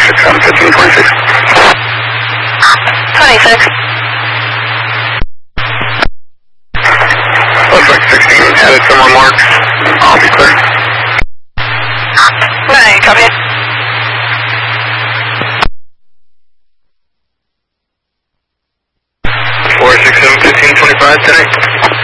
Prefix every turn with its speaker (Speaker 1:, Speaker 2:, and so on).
Speaker 1: 467 1526.
Speaker 2: 26.
Speaker 1: Looks like 16 headed somewhere marked. I'll be clear.
Speaker 2: 9, copy.
Speaker 1: Four 6 7 15 25 today.